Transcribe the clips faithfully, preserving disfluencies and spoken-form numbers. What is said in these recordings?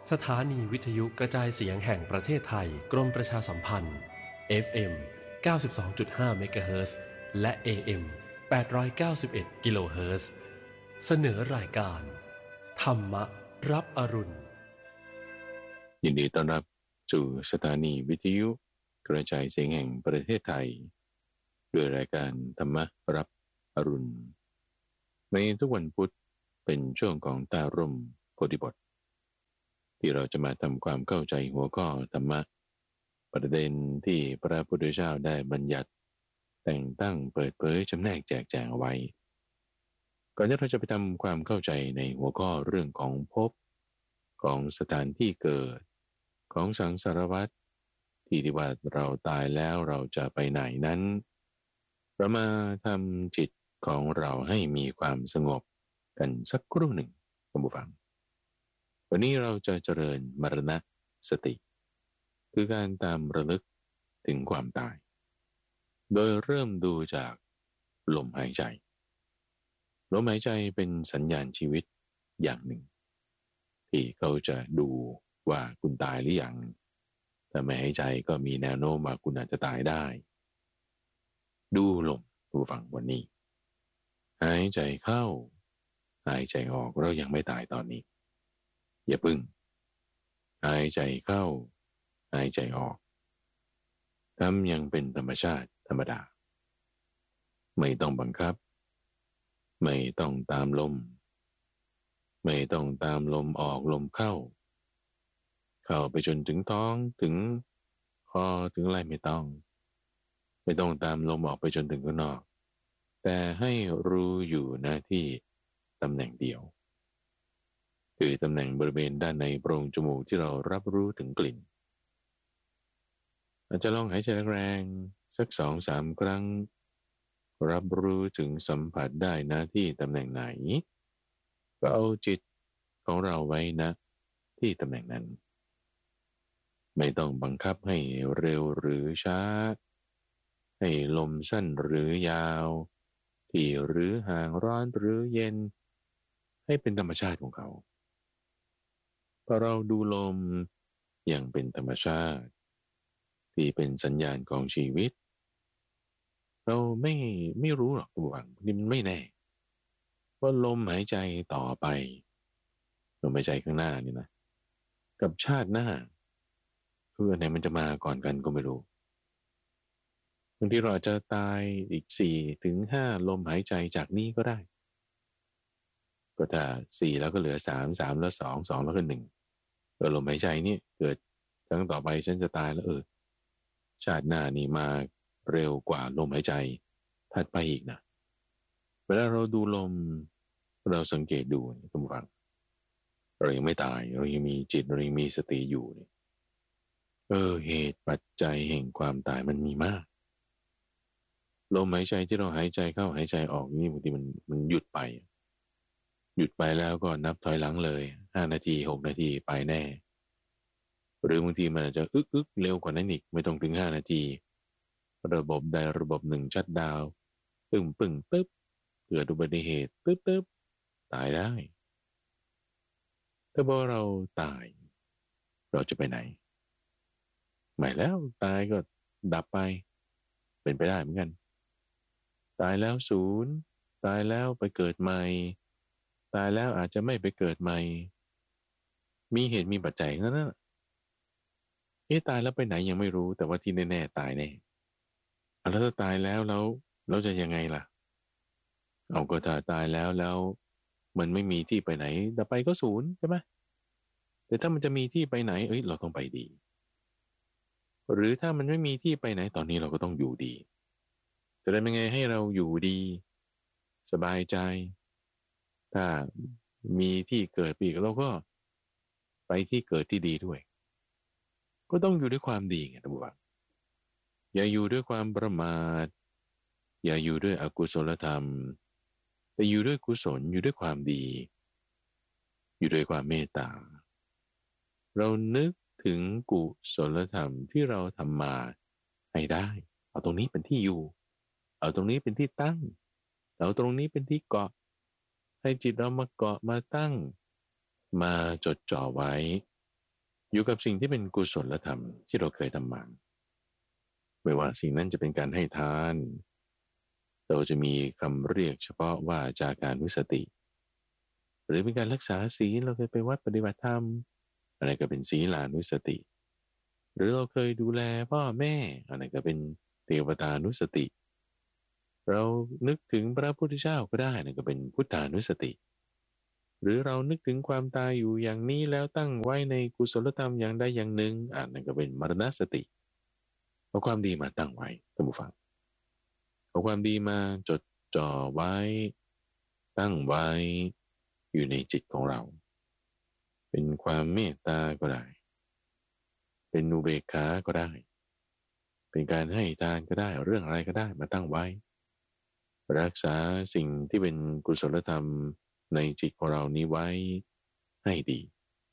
สถานีวิทยุกระจายเสียงแห่งประเทศไทยกรมประชาสัมพันธ์ เอฟ เอ็ม เก้าสิบสองจุดห้า เมกะเฮิรตซ์และ เอ เอ็ม แปดร้อยเก้าสิบเอ็ด กิโลเฮิรตซ์เสนอรายการธรรมรับอรุณยินดีต้อนรับสู่สถานีวิทยุกระจายเสียงแห่งประเทศไทยด้วยรายการธรรมรับอรุณในทุกวันพุธเป็นช่วงของตาร่มโพธิบทที่เราจะมาทำความเข้าใจหัวข้อธรรมะประเด็นที่พระพุทธเจ้าได้บัญญัติแต่งตั้งเปิดเผยจำแนกแจกแจงเอาไว้ก่อนที่เราจะไปทำความเข้าใจในหัวข้อเรื่องของภพของสถานที่เกิดของสังสารวัฏที่ที่ว่าเราตายแล้วเราจะไปไหนนั้นเรามาทำจิตของเราให้มีความสงบกันสักครู่หนึ่งคุณผู้ฟังวันนี้เราจะเจริญมรณสติคือการตามระลึกถึงความตายโดยเริ่มดูจากลมหายใจลมหายใจเป็นสัญญาณชีวิตอย่างหนึ่งที่เขาจะดูว่าคุณตายหรือยังถ้าไม่หายใจก็มีแนวโน้มว่าคุณอาจจะตายได้ดูลมดูฟังวันนี้หายใจเข้าหายใจออกเรายังไม่ตายตอนนี้อย่าพึ่งหายใจเข้าหายใจออกทำยังเป็นธรรมชาติธรรมดาไม่ต้องบังคับไม่ต้องตามลมไม่ต้องตามลมออกลมเข้าเข้าไปจนถึงท้องถึงคอถึงอะไรไม่ต้องไม่ต้องตามลมออกไปจนถึงข้างนอกแต่ให้รู้อยู่หน้าที่ตำแหน่งเดียวคือตำแหน่งบริเวณด้านในโพรงจมูกที่เรารับรู้ถึงกลิ่นอาจจะลองหายใจแรงๆสักสองสามครั้งรับรู้ถึงสัมผัสได้หน้าที่ตำแหน่งไหนก็เอาจิตของเราไว้นะที่ตำแหน่งนั้นไม่ต้องบังคับให้เร็วหรือช้าให้ลมสั้นหรือยาวที่หรือห่างร้อนหรือเย็นให้เป็นธรรมชาติของเขาพอเราดูลมอย่างเป็นธรรมชาติที่เป็นสัญญาณของชีวิตเราไม่ไม่รู้หรอกตัวอังนี่มันไม่แน่ว่าลมหายใจต่อไปลมหายใจข้างหน้านี่นะกับชาติหน้าคืออันไหนมันจะมาก่อนกันก็ไม่รู้บางทีเราอาจจะตายอีกสี่ถึงห้าลมหายใจจากนี้ก็ได้ก็ถ้าสี่แล้วก็เหลือสามสามแล้วสองสองแล้วก็หนึ่งเออลมหายใจนี่เกิดครั้งต่อไปฉันจะตายแล้วเออชาติหน้านี่มาเร็วกว่าลมหายใจถัดไปอีกนะเวลาเราดูลมเราสังเกตดูคุณผู้ฟังเรายังไม่ตายเรายังมีจิตเรายังมีสติอยู่เนี่ยเออเหตุปัจจัยแห่งความตายมันมีมากลมหายใจที่เราหายใจเข้าหายใจออกนี่บางทีมันมันหยุดไปหยุดไปแล้วก็นับถอยหลังเลยห้านาทีหกนาทีไปแน่หรือบางทีมันอาจจะอึกอึกเร็วกว่านั้นอีกไม่ต้องถึงห้านาทีระบบใดระบบหนึ่งชัตดาวน์ปึ้งปึ้งตึ๊บเกิดอุบัติเหตุตึ๊บตึ๊บตายได้ถ้าพอเราตายเราจะไปไหนไม่แล้วตายก็ดับไปเป็นไปได้เหมือนกันตายแล้วศูนย์ตายแล้วไปเกิดใหม่ตายแล้วอาจจะไม่ไปเกิดใหม่มีเหตุมีปัจจัยนั่นนะเอ๊ะตายแล้วไปไหนยังไม่รู้แต่ว่าที่แน่ๆตายแน่แล้วถ้าตายแล้วแล้วเราจะยังไงล่ะเอาก็ถ้าตายแล้วแล้วมันไม่มีที่ไปไหนแต่ไปก็ศูนย์ใช่ไหมแต่ถ้ามันจะมีที่ไปไหนเอ้ยเราต้องไปดีหรือถ้ามันไม่มีที่ไปไหนตอนนี้เราก็ต้องอยู่ดีจะได้ยังไงให้เราอยู่ดีสบายใจถ้ามีที่เกิดอีกเราก็ไปที่เกิดที่ดีด้วยก็ต้องอยู่ด้วยความดีไงท่านผู้ฟังอย่าอยู่ด้วยความประมาทอย่าอยู่ด้วยอกุศลธรรมแต่อยู่ด้วยกุศลอยู่ด้วยความดีอยู่ด้วยความเมตตาเรานึกถึงกุศลธรรมที่เราทำมาให้ได้เอาตรงนี้เป็นที่อยู่เอาตรงนี้เป็นที่ตั้งเอาตรงนี้เป็นที่เกาะให้จิตเรามาเกาะมาตั้งมาจดจ่อไว้อยู่กับสิ่งที่เป็นกุศลธรรมที่เราเคยทำมาไม่ว่าสิ่งนั้นจะเป็นการให้ทานเราจะมีคำเรียกเฉพาะว่าจาการนุสติหรือเป็นการรักษาศีลเราเคยไปวัดปฏิบัติธรรมอะไรก็เป็นศีลานุสติหรือเราเคยดูแลพ่อแม่อะไรก็เป็นเทวตานุสติเรานึกถึงพระพุทธเจ้าก็ได้นั่นก็เป็นพุทธานุสติหรือเรานึกถึงความตายอยู่อย่างนี้แล้วตั้งไว้ในกุศลธรรมอย่างใดอย่างหนึ่งอ่านั่นก็เป็นมรณสติเอาความดีมาตั้งไว้ท่านผู้ฟังเอาความดีมาจดจ่อไว้ตั้งไว้อยู่ในจิตของเราเป็นความเมตตาก็ได้เป็นอุเบกขาก็ได้เป็นการให้ทานก็ได้เรื่องอะไรก็ได้มาตั้งไว้รักษาสิ่งที่เป็นกุศลธรรมในจิตของเรานี้ไว้ให้ดี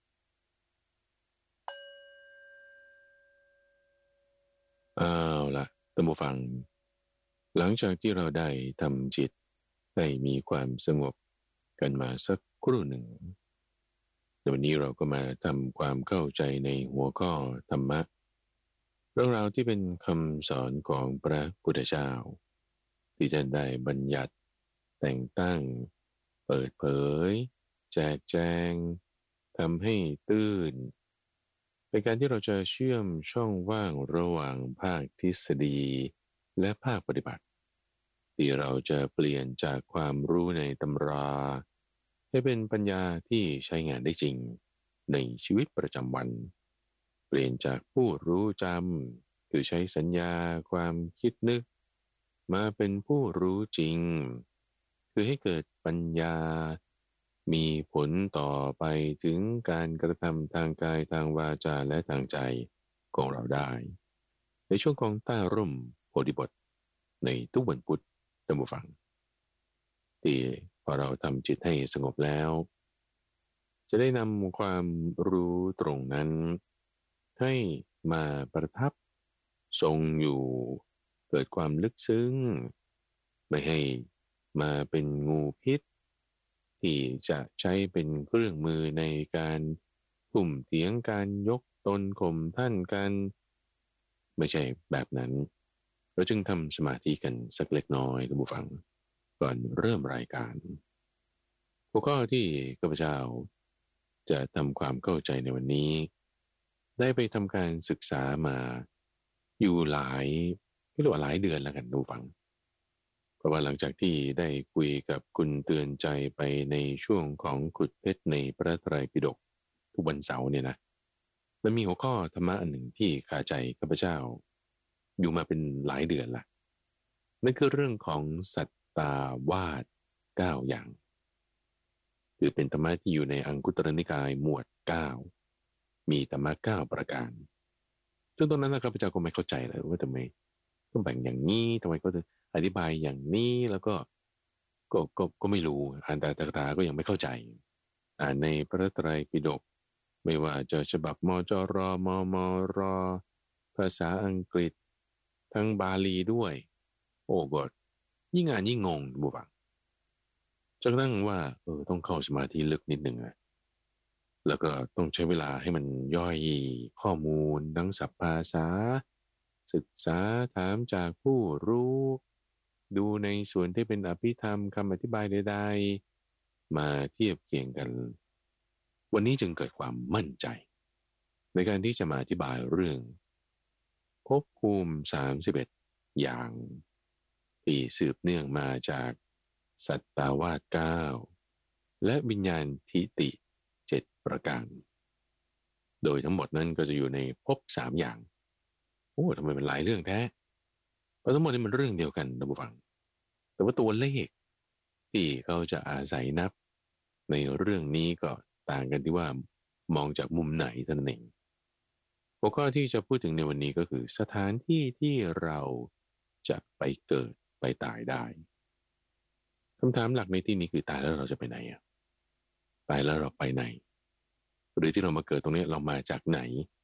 เอาล่ะท่านผู้ฟังหลังจากที่เราได้ทำจิตให้มีความสงบกันมาสักครู่หนึ่งวันนี้เราก็มาทำความเข้าใจในหัวข้อธรรมะเรื่องราวที่เป็นคำสอนของพระพุทธเจ้าที่จะได้บัญญัติแต่งตั้งเปิดเผยแจกแจงทำให้ตื้นเป็นการที่เราจะเชื่อมช่องว่างระหว่างภาคทฤษฎีและภาคปฏิบัติที่เราจะเปลี่ยนจากความรู้ในตำราให้เป็นปัญญาที่ใช้งานได้จริงในชีวิตประจำวันเปลี่ยนจากผู้รู้จำคือใช้สัญญาความคิดนึกมาเป็นผู้รู้จริงคือให้เกิดปัญญามีผลต่อไปถึงการกระทำทางกายทางวาจาและทางใจของเราได้ในช่วงของใต้ร่มโพธิบทในทุกวันพุธท่านผู้ฟังที่พอเราทำจิตให้สงบแล้วจะได้นำความรู้ตรงนั้นให้มาประทับทรงอยู่เกิดความลึกซึ้งไม่ให้มาเป็นงูพิษที่จะใช้เป็นเครื่องมือในการกลุ่มเถียงการยกตนข่มท่านกันไม่ใช่แบบนั้นเราจึงทำสมาธิกันสักเล็กน้อยท่านผู้ฟังก่อนเริ่มรายการหัวข้อที่ข้าพเจ้าจะทำความเข้าใจในวันนี้ได้ไปทำการศึกษามาอยู่หลายไม่รู้ว่าหลายเดือนแล้วกันท่านผู้ฟังเพราะว่าหลังจากที่ได้คุยกับคุณเตือนใจไปในช่วงของขุดเพชรในพระไตรปิฎกทุกวันเสาร์เนี่ยนะมันมีหัวข้อธรรมะอันหนึ่งที่คาใจข้าพเจ้าอยู่มาเป็นหลายเดือนละนั่นคือเรื่องของสัตตาวาสเก้าอย่างคือเป็นธรรมะที่อยู่ในอังคุตรนิกายหมวดเก้ามีธรรมะเก้าประการซึ่งตรงนั้นนะข้าพเจ้าก็ไม่เข้าใจเลยว่าทำไมต้องแบ่งอย่างนี้ทำไมก็จะอธิบายอย่างนี้แล้วก็ก็ก็ก็ไม่รู้อ่านแต่ตราก็ยังไม่เข้าใจอ่านในพระไตรปิฎกไม่ว่าจะฉบับมจรมมรภาษาอังกฤษทั้งบาลีด้วยโอ้ก็ยิ่งอ่านยิ่งงงบุบังจนกระทั่งว่าเออต้องเข้าสมาธิลึกนิดหนึ่งอะแล้วก็ต้องใช้เวลาให้มันย่อยข้อมูลทั้งศัพท์ภาษาศึกษาถามจากผู้รู้ดูในส่วนที่เป็นอภิธรรมคำอธิบายใดๆมาเทียบเคียงกันวันนี้จึงเกิดความมั่นใจในการที่จะมาอธิบายเรื่องภพภูมิสามสิบเอ็ดอย่างที่สืบเนื่องมาจากสัตตาวาสเก้าและวิญญาณทิติเจ็ดประการโดยทั้งหมดนั้นก็จะอยู่ในภพสามอย่างโอ้ทำไมเป็นหลายเรื่องแท้เพราะทั้งหมดนี้มันเรื่องเดียวกันท่านผู้ฟังแต่ว่าตัวเลขที่เขาจะอาศัยนับในเรื่องนี้ก็ต่างกันที่ว่ามองจากมุมไหนเท่านั้นเองหัวข้อที่จะพูดถึงในวันนี้ก็คือสถานที่ที่เราจะไปเกิดไปตายได้คำถามหลักในที่นี้คือตายแล้วเราจะไปไหนอ่ะตายแล้วเราไปไหนหรือที่เรามาเกิดตรงนี้เรามาจากไหน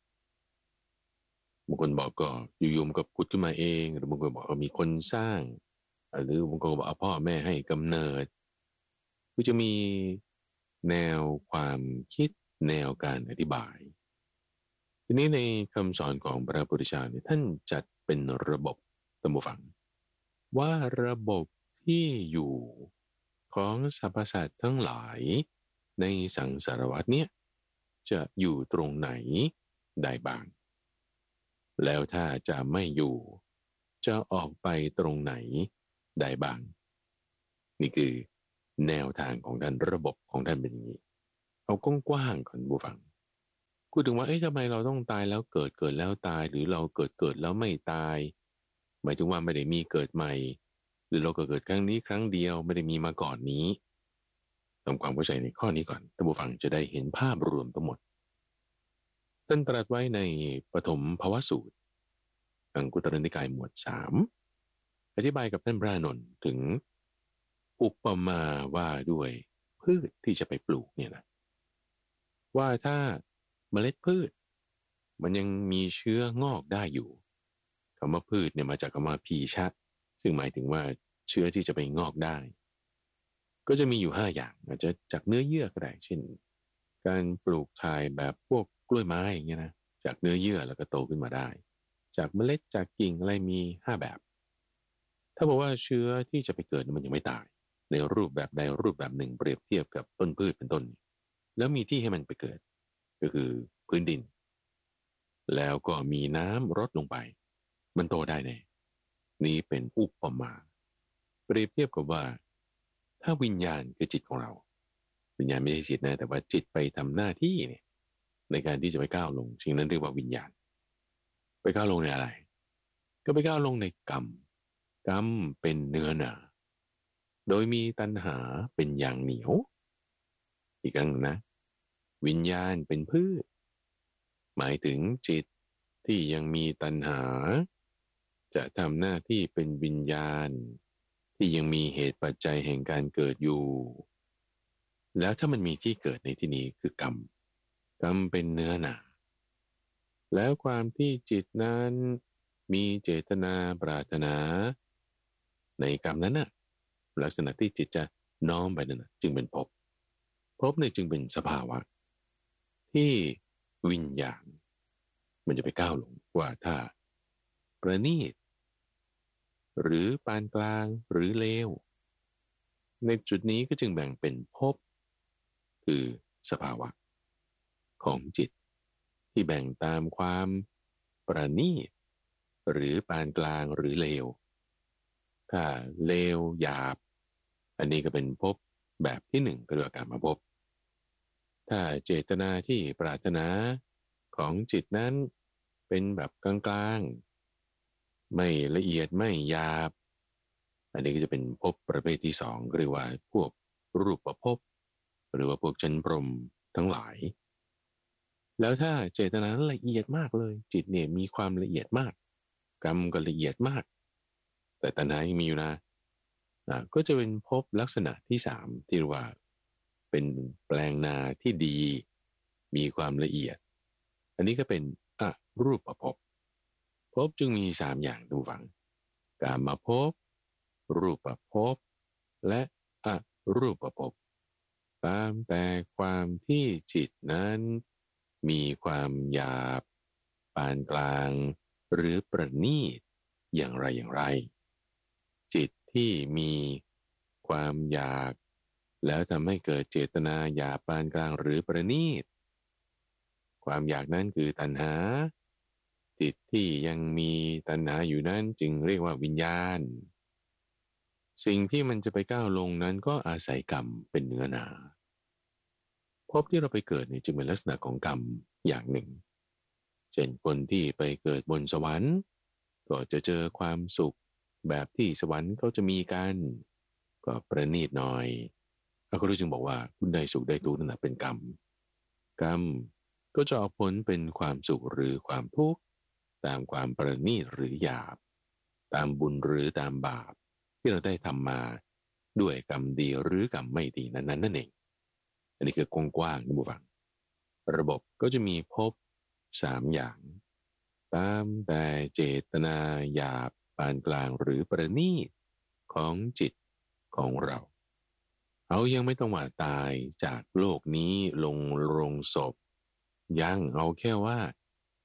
บางคนบอกก็อยู่ๆมันก็ผุดขึ้นมาเองหรือบางคนบอกว่ามีคนสร้างหรือบางคนบอกเอาพ่อแม่ให้กำเนิดก็จะมีแนวความคิดแนวการอธิบายทีนี้ในคำสอนของพระพุทธเจ้าเนี่ยท่านจัดเป็นระบบตัมบูฟังว่าระบบที่อยู่ของสรรพสัตว์ทั้งหลายในสังสารวัฏเนี่ยจะอยู่ตรงไหนได้บ้างแล้วถ้าจะไม่อยู่จะออกไปตรงไหนได้บ้างนี่คือแนวทางของท่านระบบของท่านเป็นอย่างนี้เอากว้างๆก่อนบูฟังพูดถึงว่าเอ๊ะทำไมเราต้องตายแล้วเกิดเกิดแล้วตายหรือเราเกิดเกิดแล้วไม่ตายหมายถึงว่าไม่ได้มีเกิดใหม่หรือเราเกิดเกิดครั้งนี้ครั้งเดียวไม่ได้มีมาก่อนนี้ทำความเข้าใจในข้อนี้ก่อนท่านผู้ฟังจะได้เห็นภาพรวมทั้งหมดท่านตรัสไว้ในปฐมภวสูตรอังคุตรนิกายหมวดสามอธิบายกับท่านพระอานนท์ถึงอุปมาว่าด้วยพืชที่จะไปปลูกเนี่ยนะว่าถ้าเมล็ดพืชมันยังมีเชื้องอกได้อยู่คำว่าพืชเนี่ยมาจากคำว่าพีชะซึ่งหมายถึงว่าเชื้อที่จะไปงอกได้ก็จะมีอยู่ห้าอย่างอาจจะจากเนื้อเยื่อก็ได้เช่นการปลูกถ่ายแบบพวกกล้วยไม้อย่างเงี้ยนะจากเนื้อเยื่อแล้วก็โตขึ้นมาได้จากเมล็ดจากกิ่งอะไรมีห้าแบบถ้าบอกว่าเชื้อที่จะไปเกิดมันยังไม่ตายในรูปแบบใดรูปแบบหนึ่งเปรียบเทียบกับต้นพืชเป็นต้นแล้วมีที่ให้มันไปเกิดก็คือพื้นดินแล้วก็มีน้ำรดลงไปมันโตได้แน่นี้เป็นอุปมาเปรียบเทียบกับว่าถ้าวิญญาณคือจิตของเราวิญญาณไม่ใช่จิตนะแต่ว่าจิตไปทำหน้าที่เนี่ยในการที่จะไปก้าวลงสิ่งนั้นเรียกว่าวิญญาณไปก้าวลงในอะไรก็ไปก้าวลงในกรรมกรรมเป็นเนื้อหนาโดยมีตัณหาเป็นอย่างเหนียวอีกครั้งนะวิญญาณเป็นพืชหมายถึงจิตที่ยังมีตัณหาจะทำหน้าที่เป็นวิญญาณที่ยังมีเหตุปัจจัยแห่งการเกิดอยู่แล้วถ้ามันมีที่เกิดในที่นี้คือกรรมกรรมเป็นเนื้อหนาแล้วความที่จิตนั้นมีเจตนาปรารถนาในกรรมนั้นน่ะลักษณะที่จิตจะน้อมไปนั่นนะจึงเป็นภพภพเนี่ยจึงเป็นสภาวะที่วิญญาณมันจะไปก้าวลงว่าถ้าประณีตหรือปานกลางหรือเลวในจุดนี้ก็จึงแบ่งเป็นภพคือสภาวะของจิตที่แบ่งตามความประณีตหรือปานกลางหรือเลวถ้าเลวหยาบอันนี้ก็เป็นภพแบบที่หนึ่งก็เรียกว่าการมาภพถ้าเจตนาที่ปรารถนาของจิตนั้นเป็นแบบกลางๆไม่ละเอียดไม่หยาบอันนี้ก็จะเป็นภพประเภทที่สองเรียกว่าพวกรูปภพหรือว่าพวกชั้นพรหมทั้งหลายแล้วถ้าเจตนาละเอียดมากเลยจิตเนี่ยมีความละเอียดมากกรรมก็ละเอียดมากแต่ตัณหายังมีอยู่นะอ่าก็จะเป็นภพลักษณะที่สามที่เรียกว่าเป็นแปลงนาที่ดีมีความละเอียดอันนี้ก็เป็นอรูปภพภพจึงมีสามอย่างดูฟังกามภพรูปภพและอรูปภพตามแต่ความที่จิตนั้นมีความหยาบปานกลางหรือประณีตอย่างไรอย่างไรจิตที่มีความอยากแล้วทำให้เกิดเจตนาหยาบปานกลางหรือประณีตความอยากนั้นคือตัณหาจิตที่ยังมีตัณหาอยู่นั้นจึงเรียกว่าวิญญาณสิ่งที่มันจะไปก้าวลงนั้นก็อาศัยกรรมเป็นเนื้อหนาภพที่เราไปเกิดเนี่ยจึงเป็นลักษณะของกรรมอย่างหนึ่งเช่นคนที่ไปเกิดบนสวรรค์ก็จะเจอความสุขแบบที่สวรรค์เขาจะมีกันก็ประณีตหน่อยพระครูจึงบอกว่าคุณได้สุขได้ทุกข์นั่นแหละเป็นกรรมกรรมก็จะออกผลเป็นความสุขหรือความทุกข์ตามความประณีตหรือหยาบตามบุญหรือตามบาปที่เราได้ทำมาด้วยกรรมดีหรือกรรมไม่ดีนั้นนั่นเองอันนี้คือกว้างๆนะบุฟังระบบก็จะมีภพสามอย่างตามแต่เจตนาหยาบปานกลางหรือประณีตของจิตของเราเอายังไม่ต้องว่าตายจากโลกนี้ลงโรงศพยังเอาแค่ว่า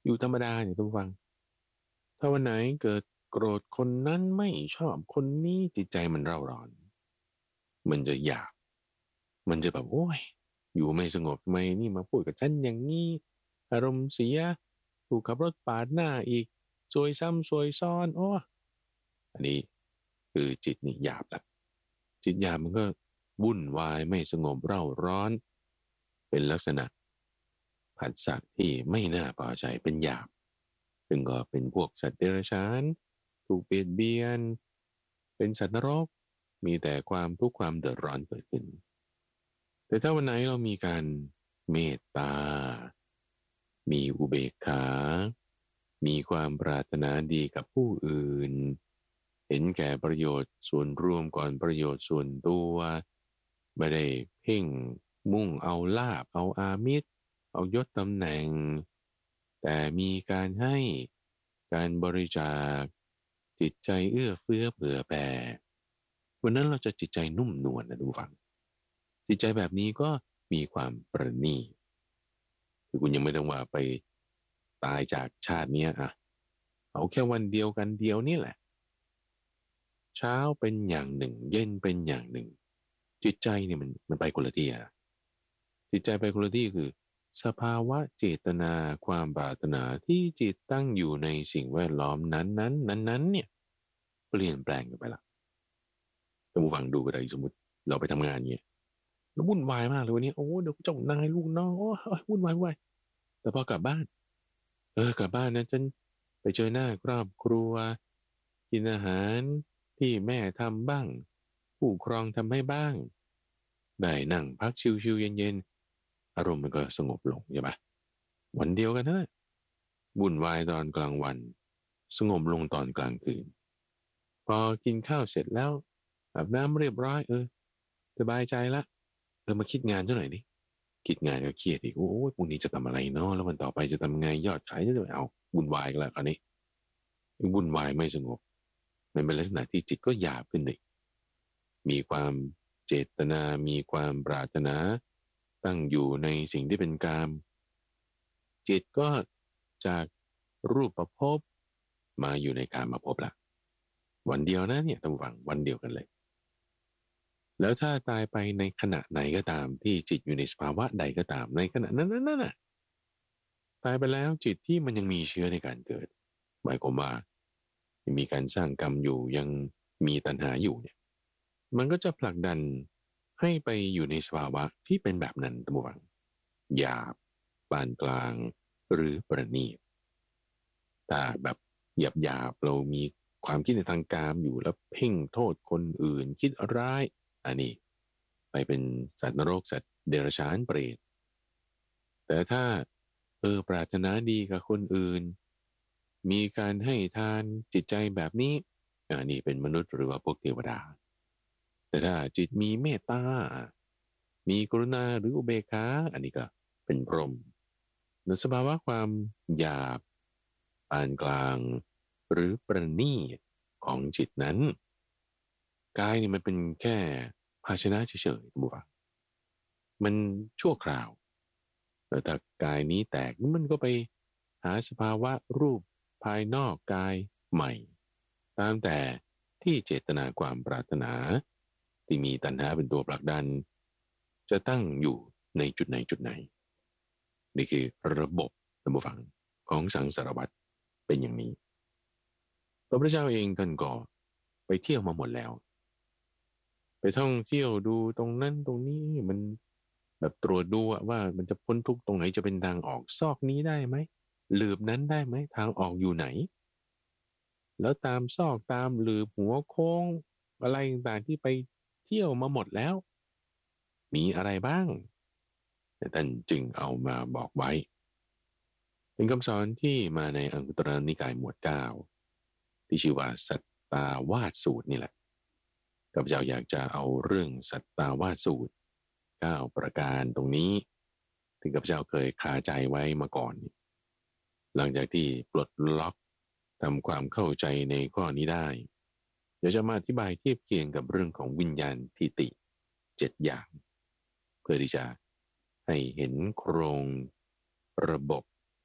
อยู่ธรรมดาเนี่ยทุกฟังถ้าวันไหนเกิดโกรธคนนั้นไม่ชอบคนนี้จิตใจมันเร่าร้อนมันจะหยาบมันจะแบบโอ้ยอยู่ไม่สงบทำไมนี่มาพูดกับฉันอย่างนี้อารมณ์เสียถูกขับรถปาดหน้าอีกซวยซ้ำซวยซ้อนโอ้อันนี้คือจิตนี่หยาบละจิตหยาบมันก็วุ่นวายไม่สงบเร่าร้อนเป็นลักษณะผัสสะที่ไม่น่าพอใจเป็นหยาบซึ่งก็เป็นพวกสัตว์เดรัจฉานถูกเบียดเบียนเป็นสัตว์นรกมีแต่ความทุกข์ความเดือดร้อนเกิดขึ้นแต่ถ้าวันไหนเรามีการเมตตามีอุเบกขามีความปรารถนาดีกับผู้อื่นเห็นแก่ประโยชน์ส่วนรวมก่อนประโยชน์ส่วนตัวไม่ได้เพ่งมุ่งเอาลาภเอาอามิตรเอายศตำแหน่งแต่มีการให้การบริจาคจิตใจเอื้อเฟื้อเผื่อแผ่วันนั้นเราจะจิตใจนุ่มนวลนะดูฟังจิตใจแบบนี้ก็มีความประณีตคือคุณยังไม่ต้องว่าไปตายจากชาตินี้อะเอาแค่วันเดียวกันเดียวนี่แหละเช้าเป็นอย่างหนึ่งเย็นเป็นอย่างหนึ่งจิตใจเนี่ยมันมันไปคนละที่อะจิตใจไปคนละที่คือสภาวะเจตนาความปรารถนาที่จิตตั้งอยู่ในสิ่งแวดล้อมนั้นๆนั้นๆเนี่ยเปลี่ยนแปลงกันไปละท่านผู้ฟังดูก็ได้สมมติเราไปทำงานเนี่ยแล้ววุ่นวายมากเลยวันนี้โอ้เดี๋ยวเจ้านายลูกน้องโอ้ยวุ่นวายวุ่นวายแต่พอกลับบ้านเออกลับบ้านนะฉันไปเจอหน้าครอบครัวกินอาหารที่แม่ทำบ้างผู้ครองทำให้บ้างได้นั่งพักชิวๆเย็นๆอารมณ์มันก็สงบลงใช่ปะวันเดียวกันนะวุ่นวายตอนกลางวันสงบลงตอนกลางคืนพอกินข้าวเสร็จแล้วอาบน้ำเรียบร้อยเออสบายใจละเออมาคิดงานเท่าไหร่ดิคิดงานก็เครียดอีกโอ้ยพรุ่งนี้จะทำอะไรเนาะแล้ววันต่อไปจะทำไงยอดขายจะไปเอาวุ่นวายกันละคราวนี้วุ่นวายไม่สงบมันเป็นลักษณะที่จิตก็หยาบขึ้นเลยมีความเจตนามีความปรารถนาตั้งอยู่ในสิ่งที่เป็นกามจิตก็จากรูปภพมาอยู่ในกามภพละวันเดียวนะเนี่ยต้องฟังวันเดียวกันเลยแล้วถ้าตายไปในขณะไหนก็ตามที่จิตอยู่ในสภาวะใดก็ตามในขณะนั้นนั่นน่ะตายไปแล้วจิตที่มันยังมีเชื้อในการเกิดหมายความว่ายังมีการสร้างกรรมอยู่ยังมีตัณหาอยู่เนี่ยมันก็จะผลักดันให้ไปอยู่ในสภาวะที่เป็นแบบนั้นตั้งวังหยาบปานกลางหรือประณีตถ้าแบบหยาบหยาบเรามีความคิดในทางกามอยู่แล้วเพ่งโทษคนอื่นคิดร้ายอันนี้ไปเป็นสัตว์นรกสัตว์เดรัจฉานเปรตแต่ถ้าเออปรารถนาดีกับคนอื่นมีการให้ทานจิตใจแบบนี้อันนี้เป็นมนุษย์หรือว่าพวกเทวดาแต่ถ้าจิตมีเมตตามีกรุณาหรืออุเบกขาอันนี้ก็เป็นพรหมในสภาวะความหยาบปานกลางหรือประณีตของจิตนั้นกายนี่มันเป็นแค่ภาชนะเฉยๆบุฟังมันชั่วคราวแต่ถ้ากายนี้แตกมันก็ไปหาสภาวะรูปภายนอกกายใหม่ตามแต่ที่เจตนาความปรารถนาที่มีตัณหาเป็นตัวผลักดันจะตั้งอยู่ในจุดไหนจุดไหนนี่คือระบบท่านผู้ฟังของสังสารวัฏเป็นอย่างนี้พระพุทธเจ้าเองท่านก็ไปเที่ยวมาหมดแล้วไปท่องเที่ยวดูตรงนั้นตรงนี้มันแบบตรวจดูว่ามันจะพ้นทุกตรงไหนจะเป็นทางออกซอกนี้ได้ไหมหลืบนั้นได้ไหมทางออกอยู่ไหนแล้วตามซอกตามหลืบหัวโค้งอะไรต่างๆที่ไปเที่ยวมาหมดแล้วมีอะไรบ้างแต่ท่านจึงเอามาบอกไว้เป็นคำสอนที่มาในอังคุตรนิกายหมวดเก้าที่ชื่อว่าสัตตาวาสสูตรนี่แหละข้าพเจ้าอยากจะเอาเรื่องสัตตาวาสสูตรเก้าประการตรงนี้ที่ข้าพเจ้าเคยคาใจไว้มาก่อนหลังจากที่ปลดล็อกทำความเข้าใจในข้อนี้ได้เดี๋ยวจะมาอธิบายเทียบเคียงกับเรื่องของวิญญาณทิฏฐิเจ็ดอย่างเพื่อที่จะให้เห็นโครงระบบข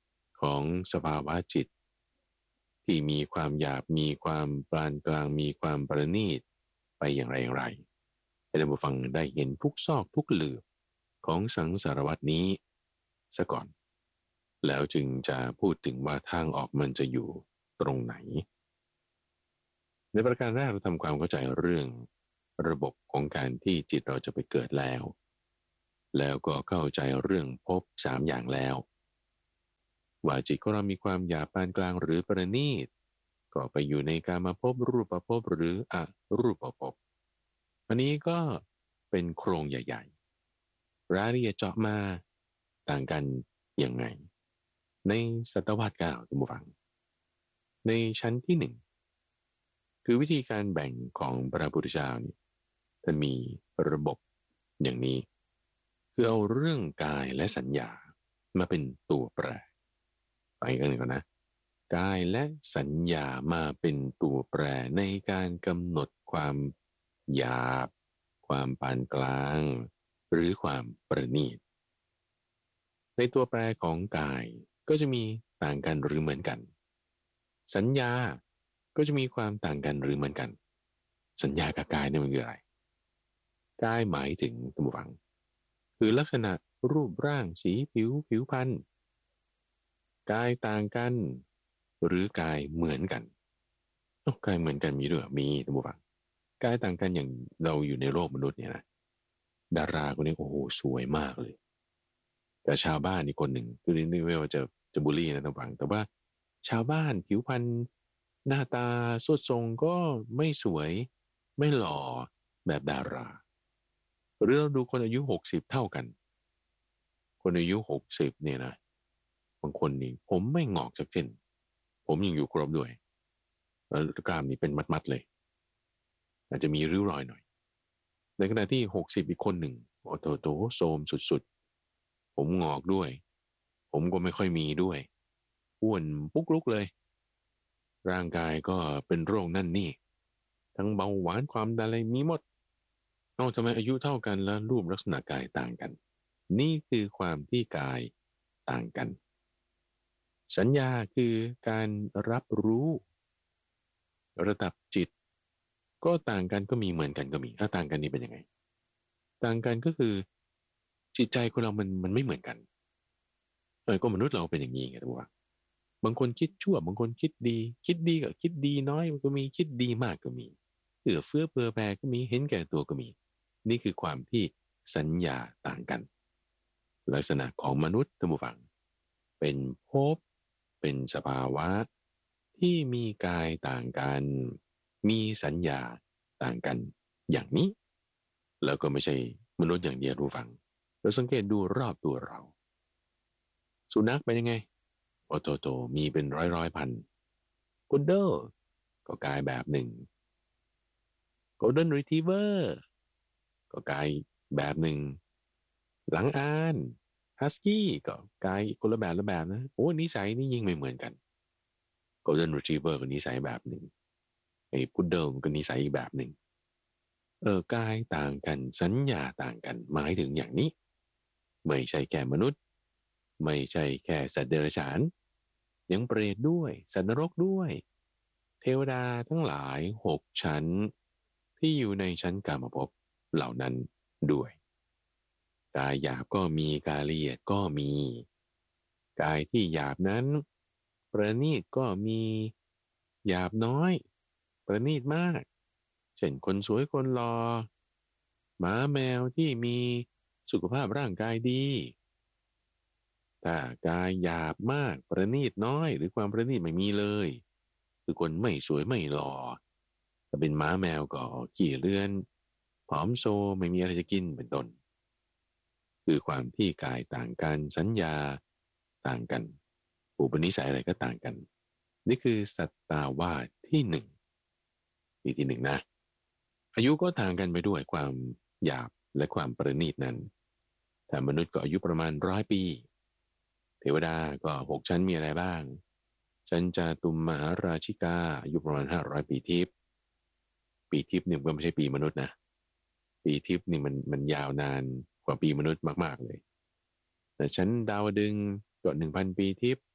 ของสภาวะจิตที่มีความหยาบมีความปานกลางมีความประณีตไปอย่างไรอย่างไรให้ท่านผู้ฟังได้เห็นทุกซอกทุกหลืบของสังสารวัฏนี้ซะก่อนแล้วจึงจะพูดถึงว่าทางออกมันจะอยู่ตรงไหนในประการแรกเราทำความเข้าใจเรื่องระบบของการที่จิตเราจะไปเกิดแล้วแล้วก็เข้าใจเรื่องภพสามอย่างแล้วว่าจิตของเรามีความหยาบปานกลางหรือประณีตก็ไปอยู่ในกามภพรูปภพหรืออรูปภพอันนี้ก็เป็นโครงใหญ่ๆรายละเอียดเจาะมาต่างกันยังไงในศตวรรษเก้าท่านผู้ฟังในชั้นที่หนึ่งคือวิธีการแบ่งของพระพุทธเจ้านี่ท่านมีระบบอย่างนี้คือเอาเรื่องกายและสัญญามาเป็นตัวแปรไปกันเลยก่อนนะกายและสัญญามาเป็นตัวแปรในการกำหนดความหยาบความปานกลางหรือความประณีตในตัวแปรของกายก็จะมีต่างกันหรือเหมือนกันสัญญาก็จะมีความต่างกันหรือเหมือนกันสัญญากับกายเนี่ยมันคืออะไรกายหมายถึงท่านผู้ฟังคือลักษณะรูปร่างสีผิวผิวพรรณกายต่างกันหรือกายเหมือนกันโอ้กายเหมือนกันมีด้วยมีท่านผู้ฟังกายต่างกันอย่างเราอยู่ในโลกมนุษย์เนี่ยนะดาราคนนี้โอ้โหสวยมากเลยแต่ชาวบ้านอีกคนหนึ่งคือนี่ไม่ว่าจะจะบูลลี่นะท่านผู้ฟังแต่ว่าชาวบ้านผิวพรรณหน้าตาสวดทรงก็ไม่สวยไม่หล่อแบบดาราหรือเราดูคนอายุหกสิบเท่ากันคนอายุหกสิบเนี่ยนะบางคนนี่ผมไม่งอกจากเส้นผมยังอยู่ครบด้วยแล้วกล้ามนี่เป็นมัดๆเลยอาจจะมีริ้วรอยหน่อยในขณะที่หกสิบอีกคนหนึ่งโอ้โตโตโซมสุดๆผมงอกด้วยผมก็ไม่ค่อยมีด้วยอ้วนปุ๊กลุกเลยร่างกายก็เป็นโรคนั่นนี่ทั้งเบาหวานความดันอะไรมีหมดเอาทำไมอายุเท่ากันแล้วรูปลักษณะกายต่างกันนี่คือความที่กายต่างกันสัญญาคือการรับรู้ระดับจิตก็ต่างกันก็มีเหมือนกันก็มีถ้าต่างกันนี่เป็นยังไงต่างกันก็คือจิตใจของเรามันมันไม่เหมือนกันเออก็มนุษย์เราเป็นอย่างนี้ไงทุกว่าบางคนคิดชั่วบางคนคิดดีคิดดีกับคิดดีน้อยมันก็มีคิดดีมากก็มีเอื้อเฟื้อเผื่อแผ่ก็มีเห็นแก่ตัวก็มีนี่คือความที่สัญญาต่างกันลักษณะของมนุษย์ท่านผู้ฟังเป็นภพเป็นสภาวะที่มีกายต่างกันมีสัญญาต่างกันอย่างนี้แล้วก็ไม่ใช่มนุษย์อย่างเดียวทุกฟังเราสังเกตดูรอบตัวเราสุนัขเป็นยังไงโอโตโตมีเป็นร้อยร้อยพันพุดเดิ้ลก็กายแบบหนึ่งโกลเด้นรีทรีเวอร์ก็กายแบบหนึ่งหลังอานฮัสกี้ก็กายคนละแบบละแบบนะโอ้นิสัยนี่ยิ่งไม่เหมือนกันโกลเด้นรีทรีเวอร์ก็นิสัยแบบหนึ่งไอ้พุดเดิ้ลก็นิสัยอีกแบบหนึ่งเออกายต่างกันสัญญาต่างกันหมายถึงอย่างนี้ไม่ใช่แค่มนุษย์ไม่ใช่แค่สัตว์เดรัจฉานยังเปรตด้วยสัตว์นรกด้วยเทวดาทั้งหลายหกชั้นที่อยู่ในชั้นกามภพเหล่านั้นด้วยกายหยาบก็มีกายละเอียดก็มีกายที่หยาบนั้นประณีตก็มีหยาบน้อยประณีตมากเช่นคนสวยคนหล่อหมาแมวที่มีสุขภาพร่างกายดีถ้ากายหยาบมากประณีตน้อยหรือความประณีตไม่มีเลยคือคนไม่สวยไม่หล่อถ้าเป็นหมาแมวก็ขี้เลื่อนผอมโซไม่มีอะไรจะกินเป็นต้นคือความที่กายต่างกันสัญญาต่างกันอุปนิสัยอะไรก็ต่างกันนี่คือสัตตาวาสที่หนึ่งที่ที่หนึ่งนะอายุก็ต่างกันไปด้วยความหยาบและความประณีตนั้นแต่มนุษย์ก็อายุประมาณร้อยปีเทวดาก็หกชั้นมีอะไรบ้างชั้นจาตุมมหาราชิกาอายุประมาณห้าร้อยปีทิพย์ปีทิพย์เนี่ยก็ไม่ใช่ปีมนุษย์นะปีทิพย์นี่มันมันยาวนานกว่าปีมนุษย์มากๆเลยแต่ชั้นดาวดึงส์ก็หนึ่งพันปีทิพย์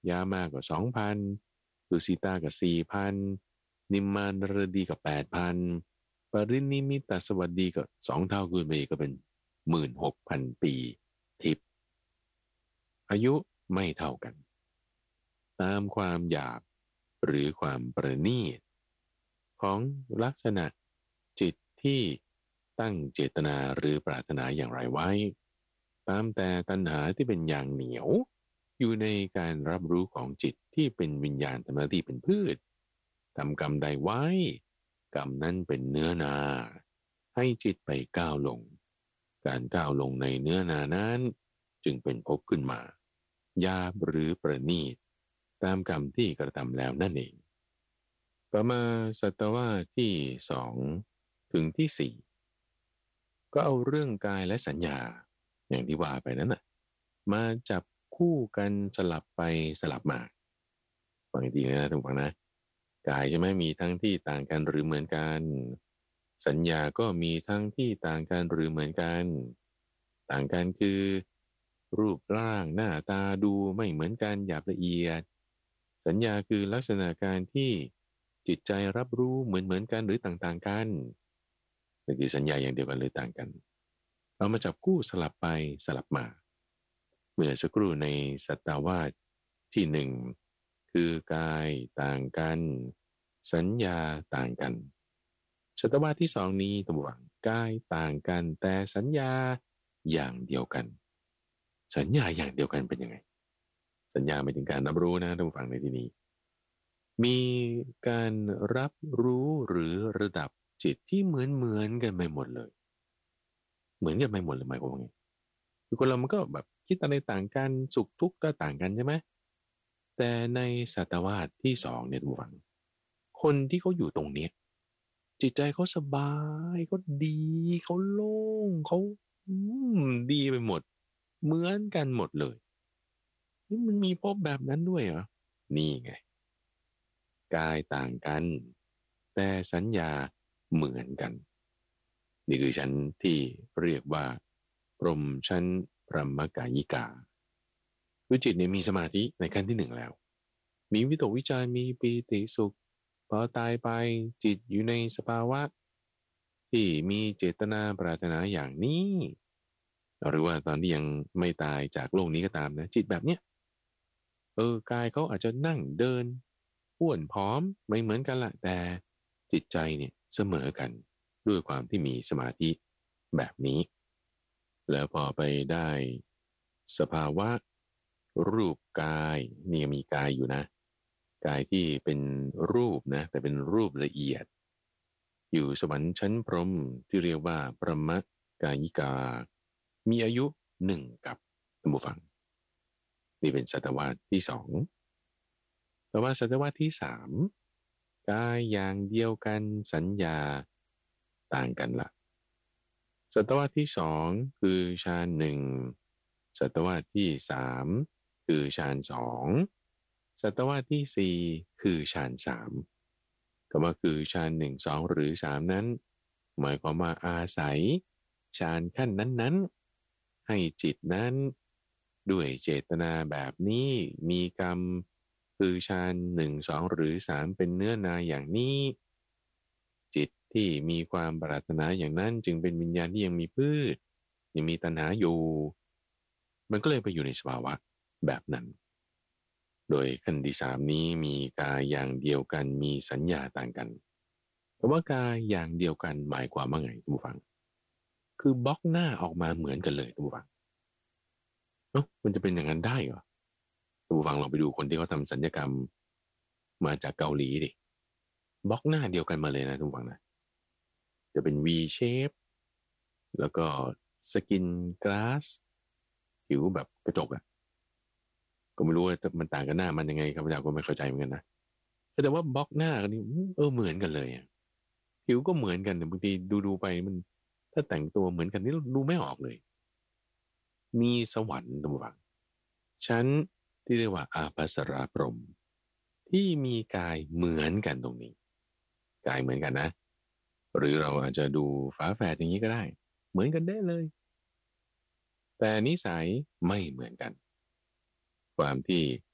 ยามาก็สองพันดุสิตาก็สี่พันนิมมานรดีก็แปดพันปรินิมิตสวัสดีก็สองเท่าคูณไปอีกก็เป็นหมื่นหกพันปีทิพย์อายุไม่เท่ากันตามความหยาบหรือความประณีตของลักษณะจิตที่ตั้งเจตนาหรือปรารถนาอย่างไรไว้ตามแต่ตัณหาที่เป็นอย่างเหนียวอยู่ในการรับรู้ของจิตที่เป็นวิญญาณธรรมะที่เป็นพืชทำกรรมใดไว้กรรมนั้นเป็นเนื้อนาให้จิตไปก้าวลงการก้าวลงในเนื้อนานั้นจึงเป็นภพขึ้นมาหยาบหรือประณีตตามกรรมที่กระทำแล้วนั่นเองต่อมาศตวรรษที่สองถึงที่สี่ก็เอาเรื่องกายและสัญญาอย่างที่ว่าไปนั้นน่ะมาจับคู่กันสลับไปสลับมาฟังดีนะทุกฝั่งนะกายใช่ไหมมีทั้งที่ต่างกันหรือเหมือนกันสัญญาก็มีทั้งที่ต่างกันหรือเหมือนกันต่างกันคือรูปร่างหน้าตาดูไม่เหมือนกันหยาบละเอียดสัญญาคือลักษณะการที่จิตใจรับรู้เหมือนเหมือนกันหรือต่างๆกันนั่นคือสัญญาอย่างเดียวกันหรือต่างกันเอามาจับคู่สลับไปสลับมาเมื่อสักครู่ในสัตตวาสที่หนึ่งคือกายต่างกันสัญญาต่างกันสัตตวาสที่สองนี้ตัวหวังกายต่างกันแต่สัญญาอย่างเดียวกันสัญญาอย่างเดียวกันเป็นยังไงสัญญาหมายถึงการรับรู้นะท่านผู้ฟังในที่นี้มีการรับรู้หรือระดับจิตที่เหมือนเหมือนกันไปหมดเลยเหมือนกันไปหมดเลยหมายความว่าไงคือคนเรามันก็แบบคิดอะไรต่างกันสุขทุกข์ก็ต่างกันใช่ไหมแต่ในสัตวาสที่สองเนี่ยท่านผู้ฟังคนที่เขาอยู่ตรงเนี้ยจิตใจเขาสบายเขาดีเขาโล่งเขาอืมดีไปหมดเหมือนกันหมดเลยนี่มันมีพบแบบนั้นด้วยเหรอนี่ไงกายต่างกันแต่สัญญาเหมือนกันนี่คือชั้นที่เรียกว่าพรหมชั้นพรหมกายิกาคือจิตเนี่ยมีสมาธิในขั้นที่หนึ่งแล้วมีวิตกวิจารมีปีติสุขพอตายไปจิตอยู่ในสภาวะที่มีเจตนาปรารถนาอย่างนี้หรือว่าตอนที่ยังไม่ตายจากโลกนี้ก็ตามนะจิตแบบเนี้ยเออกายเขาอาจจะนั่งเดินอ้วนผอมไม่เหมือนกันละแต่จิตใจเนี่ยเสมอกันด้วยความที่มีสมาธิแบบนี้แล้วพอไปได้สภาวะรูปกายนี่มีกายอยู่นะกายที่เป็นรูปนะแต่เป็นรูปละเอียดอยู่สวรรค์ชั้นพรหมที่เรียกว่าปรหมกายิกามีอายุหนึ่งกับท่านผู้ฟังนี่เป็นศตวรรษที่สองแต่ว่าศตวรรษที่สามกายอย่างเดียวกันสัญญาต่างกันละศตวรรษที่สองคือฌานหนึ่งศตวรรษที่สามคือฌานสองศตวรรษที่สี่คือฌานสามก็ว่าคือฌานหนึ่งสองหรือสามนั้นหมายความว่าอาศัยฌานขั้นนั้นๆให้จิตนั้นด้วยเจตนาแบบนี้มีกรรมคือฌานหนึ่งสองหรือสามเป็นเนื้อนาอย่างนี้จิตที่มีความปรารถนาอย่างนั้นจึงเป็นวิญญาณที่ยังมีพืชยังมีตัณหาอยู่มันก็เลยไปอยู่ในสภาวะแบบนั้นโดยขั้นที่สามนี้มีกายอย่างเดียวกันมีสัญญาต่างกันแต่ว่ากายอย่างเดียวกันหมายความว่าไงท่านผู้ฟังคือบล็อกหน้าออกมาเหมือนกันเลยท่านผู้ฟังเอ้ามันจะเป็นอย่างนั้นได้เหรอท่านผู้ฟังลองไปดูคนที่เขาทำสัญญกรรมมาจากเกาหลีดิบล็อกหน้าเดียวกันมาเลยนะท่านผู้ฟังนะจะเป็น V shape แล้วก็สกินกลาสผิวแบบกระจกอะก็ไม่รู้ว่ามันต่างกันหน้ามันยังไงครับอาจารย์ก็ไม่เข้าใจเหมือนกันนะแต่ว่าบล็อกหน้ากันนี่เออเหมือนกันเลยอะผิวก็เหมือนกันแต่บางทีดูดูไปมันถ้าแต่งตัวเหมือนกันนี่ดูไม่ออกเลยมีสวรรค์ท่านผู้ฟังชั้นที่เรียกว่าอาภัสราพรหมที่มีกายเหมือนกันตรงนี้กายเหมือนกันนะหรือเราอาจจะดูฝาแฝดอย่างนี้ก็ได้เหมือนกันได้เลยแต่นิสัยไม่เหมือนกันความที่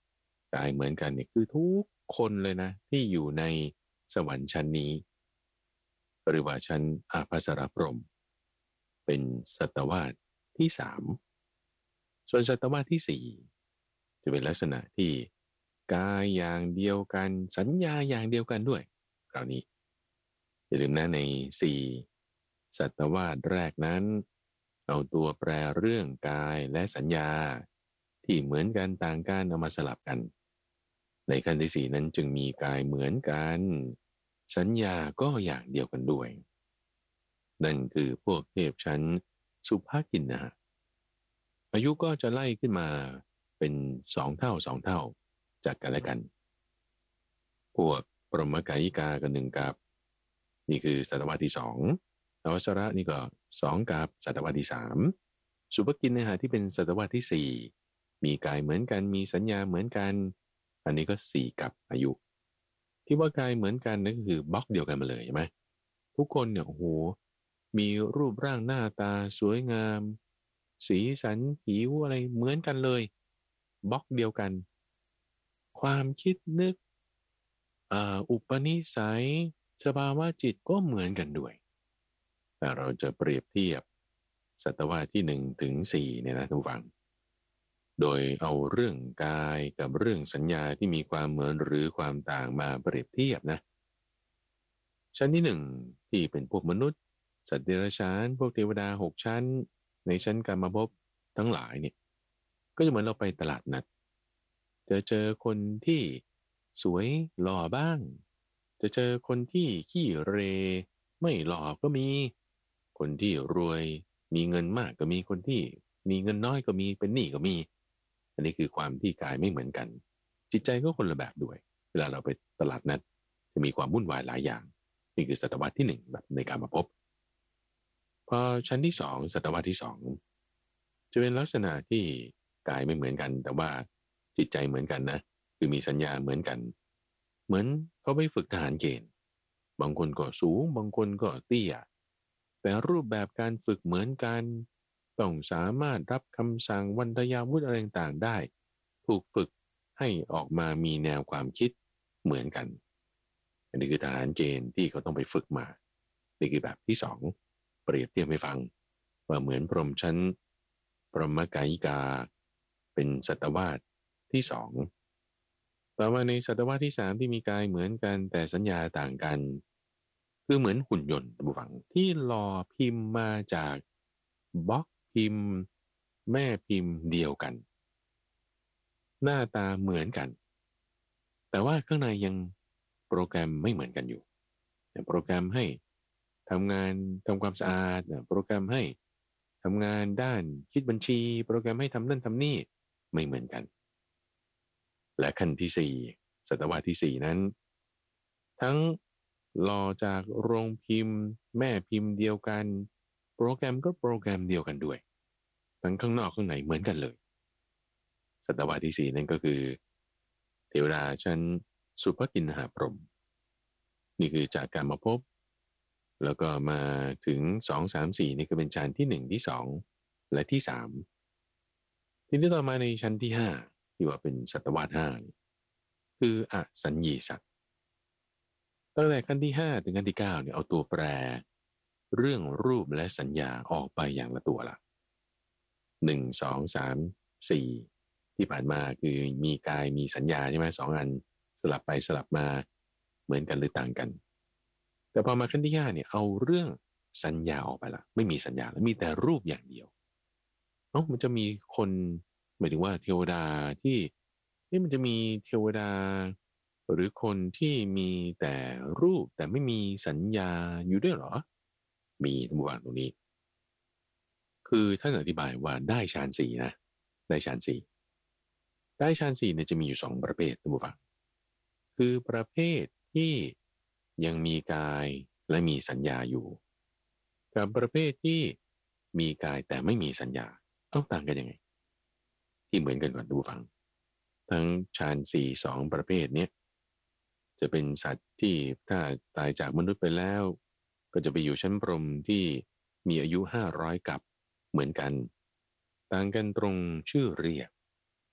กายเหมือนกันเนี่ยคือทุกคนเลยนะที่อยู่ในสวรรค์ชั้นนี้หรือว่าชั้นอาภัสรพรหมเป็นสัตวาสที่สามส่วนสัตวาสที่สี่จะเป็นลักษณะที่กายอย่างเดียวกันสัญญาอย่างเดียวกันด้วยคราวนี้อย่าลืมนะในสี่สัตวาสแรกนั้นเอาตัวแปรเรื่องกายและสัญญาที่เหมือนกันต่างกันเอามาสลับกันในขั้นที่สี่นั้นจึงมีกายเหมือนกันสัญญาก็อย่างเดียวกันด้วยนั่นคือพวกเทพชั้นสุภกินนะอายุก็จะไล่ขึ้นมาเป็นสองเท่าสองเท่าจากกันและกันพวกปรมกายิกากันหนึ่งกับนี่คือสัตวรรษที่สองอวสระนี่ก็สองกับสัตวรรษที่สามสุภกินนะฮะที่เป็นสัตวรรษที่สี่มีกายเหมือนกันมีสัญญาเหมือนกันอันนี้ก็สี่กับอายุที่ว่ากายเหมือนกันนั่นก็คือบล็อกเดียวกันมาเลยใช่ไหมทุกคนเนี่ยโอ้โหมีรูปร่างหน้าตาสวยงามสีสันผิวอะไรเหมือนกันเลยบล็อกเดียวกันความคิดนึกอ่าอุปนิสัยสภาวะจิตก็เหมือนกันด้วยแต่เราจะเปรียบเทียบสัตวาสที่หนึ่งถึงสี่เนี่ยนะทุกฝังโดยเอาเรื่องกายกับเรื่องสัญญาที่มีความเหมือนหรือความต่างมาเปรียบเทียบนะชั้นที่หนึ่งที่เป็นพวกมนุษย์สัตว์เดรัจฉานพวกเทวดาหกชั้นในชั้นกามภพทั้งหลายเนี่ยก็จะเหมือนเราไปตลาดนัดจะเจอคนที่สวยหล่อบ้างจะเจอคนที่ขี้เรไม่หล่อก็มีคนที่รวยมีเงินมากก็มีคนที่มีเงินน้อยก็มีเป็นหนี้ก็มีอันนี้คือความที่กายไม่เหมือนกันจิตใจก็คนละแบบด้วยเวลาเราไปตลาดนัดจะมีความวุ่นวายหลายอย่างนี่คือศตวรรษที่หนึ่งแบบในการมาพบพอชั้นที่สองศตวรรษที่สองจะเป็นลักษณะที่กายไม่เหมือนกันแต่ว่าจิตใจเหมือนกันนะคือมีสัญญาเหมือนกันเหมือนเขาไปฝึกทหารเกณฑ์บางคนก็สูงบางคนก็เตี้ยแต่รูปแบบการฝึกเหมือนกันต้องสามารถรับคำสั่งวรรณยาวุธอะไรต่างๆได้ถูกฝึกให้ออกมามีแนวความคิดเหมือนกันอันนี้คือทหารเกณฑ์ที่เขาต้องไปฝึกมานี่คือแบบที่สองเปรียบเทียบให้ฟังว่าเหมือนพรหมชั้นปรมกายิกาเป็นสัตวาสที่สองต่อมาในสัตวาสที่สามที่มีกายเหมือนกันแต่สัญญาต่างกันคือเหมือนหุ่นยนต์บุฟังที่รอพิมพ์มาจากบล็อกพิมพ์แม่พิมพ์เดียวกันหน้าตาเหมือนกันแต่ว่าข้างในยังโปรแกรมไม่เหมือนกันอยู่โปรแกรมให้ทำงานทำความสะอาดโปรแกรมให้ทำงานด้านคิดบัญชีโปรแกรมให้ทำนั่นทำนี่ไม่เหมือนกันและขั้นที่สี่ศตวรรษที่สี่นั้นทั้งรอจากโรงพิมพ์แม่พิมพ์เดียวกันโปรแกรมก็โปรแกรมเดียวกันด้วยทั้งข้างนอกข้างในเหมือนกันเลยศตวรรษที่สี่นั่นก็คือเทวดาชั้นสุภกินหพรหมนี่คือจากการมาพบแล้วก็มาถึงสองสามสี่นี่ก็เป็นชั้นที่หนึ่งที่สองและที่สามทีนี้ต่อมาในชั้นที่ห้าที่ว่าเป็นสัตวรรษห้าคืออสัญญีสัตว์ตั้งแต่ขั้นที่ห้าถึงขั้นที่เก้าเนี่ยเอาตัวแปรเรื่องรูปและสัญญาออกไปอย่างละตัวละหนึ่งสองสามสี่ที่ผ่านมาคือมีกายมีสัญญาใช่ไหมสองอันสลับไปสลับมาเหมือนกันหรือต่างกันแต่พอมาขั้นที่ห้าเนี่ยเอาเรื่องสัญญาออกไปละไม่มีสัญญาแล้วมีแต่รูปอย่างเดียวเอ้ามันจะมีคนหมายถึงว่าเทวดาที่นี่มันจะมีเทวดาหรือคนที่มีแต่รูปแต่ไม่มีสัญญาอยู่ด้วยเหรอมีทุกวันตรงนี้คือท่านอธิบายว่าได้ฌานสี่นะได้ฌานสี่ได้ฌานสี่เนี่ยจะมีอยู่สองประเภททุกฝั่งคือประเภทที่ยังมีกายและมีสัญญาอยู่กับประเภทที่มีกายแต่ไม่มีสัญญาเอาต่างกันยังไงที่เหมือนกันก่อนทุกฝั่งทั้งฌานสี่สองประเภทเนี้ยจะเป็นสัตว์ที่ถ้าตายจากมนุษย์ไปแล้วก็จะไปอยู่ชั้นพรหมที่มีอายุห้าร้อยกับเหมือนกันต่างกันตรงชื่อเรียก